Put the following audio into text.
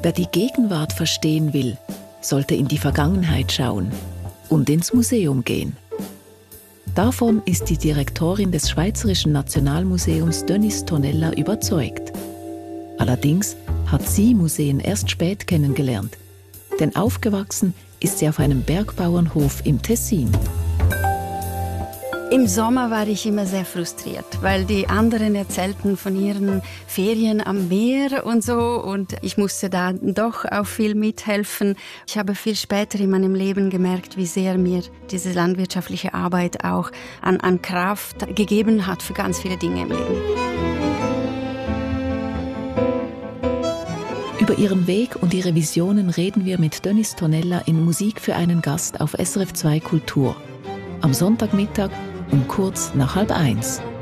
Wer die Gegenwart verstehen will, sollte in die Vergangenheit schauen und ins Museum gehen. Davon ist die Direktorin des Schweizerischen Nationalmuseums Denise Tonella überzeugt. Allerdings hat sie Museen erst spät kennengelernt, denn aufgewachsen ist sie auf einem Bergbauernhof im Tessin. Im Sommer war ich immer sehr frustriert, weil die anderen erzählten von ihren Ferien am Meer und so und ich musste da doch auch viel mithelfen. Ich habe viel später in meinem Leben gemerkt, wie sehr mir diese landwirtschaftliche Arbeit auch an Kraft gegeben hat für ganz viele Dinge im Leben. Über ihren Weg und ihre Visionen reden wir mit Denise Tonella in Musik für einen Gast auf SRF 2 Kultur. Am Sonntagmittag um kurz nach 12:30.